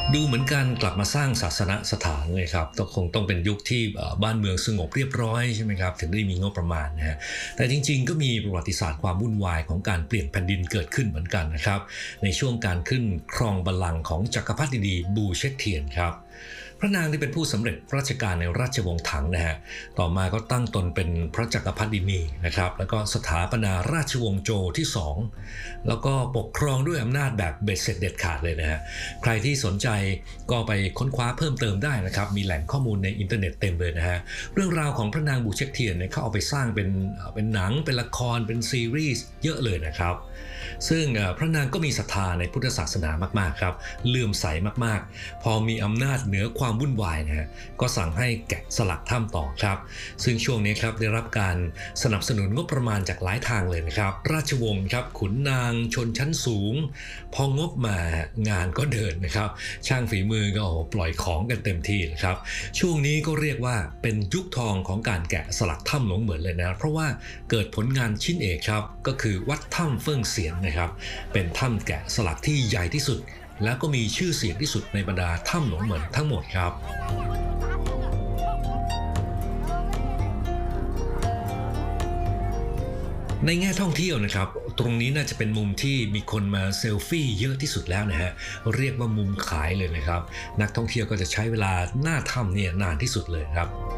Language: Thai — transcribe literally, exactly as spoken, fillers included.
ดูเหมือนการกลับมาสร้างศาสนสถานเลยครับต้องคงต้องเป็นยุคที่บ้านเมืองสงบเรียบร้อยใช่ไหมครับถึงได้มีงบประมาณนะฮะแต่จริงๆก็มีประวัติศาสตร์ความวุ่นวายของการเปลี่ยนแผ่นดินเกิดขึ้นเหมือนกันนะครับในช่วงการขึ้นครองบัลลังก์ของจักรพรรดินีบูเช็คเทียนครับพระนางที่เป็นผู้สำเร็จราชการในราชวงศ์ถังนะฮะต่อมาก็ตั้งตนเป็นพระจักรพรรดินีนะครับแล้วก็สถาปนาราชวงศ์โจวที่สองแล้วก็ปกครองด้วยอำนาจแบบเบ็ดเสร็จเด็ดขาดเลยนะฮะใครที่สนใจก็ไปค้นคว้าเพิ่มเติมได้นะครับมีแหล่งข้อมูลในอินเทอร์เน็ตเต็มเลยนะฮะเรื่องราวของพระนางบูเช็คเทียนเนี่ยเขาเอาไปสร้างเป็นเป็นหนังเป็นละครเป็นซีรีส์เยอะเลยนะครับซึ่งพระนางก็มีศรัทธาในพุทธศาสนามากๆครับเลื่อมใสมากๆพอมีอำนาจเหนือความวุ่นวายนะฮะก็สั่งให้แกะสลักถ้ำต่อครับซึ่งช่วงนี้ครับได้รับการสนับสนุนงบประมาณจากหลายทางเลยนะครับราชวงศ์ครับขุนนางชนชั้นสูงพองบมางานก็เดินนะครับช่างฝีมือก็โอ้ปล่อยของกันเต็มที่นะครับช่วงนี้ก็เรียกว่าเป็นยุคทองของการแกะสลักถ้ำหลวงเหมือนเลยนะเพราะว่าเกิดผลงานชิ้นเอกครับก็คือวัดถ้ำเฟิ่งเสียนนะครับเป็นถ้ำแกะสลักที่ใหญ่ที่สุดแล้วก็มีชื่อเสียงที่สุดในบรรดาถ้ำหลวงเหมือนทั้งหมดครับในแง่ท่องเที่ยวนะครับตรงนี้น่าจะเป็นมุมที่มีคนมาเซลฟี่เยอะที่สุดแล้วนะฮะเรียกว่ามุมขายเลยนะครับนักท่องเที่ยวก็จะใช้เวลาหน้าถ้ำเนี่ยนานที่สุดเลยครับ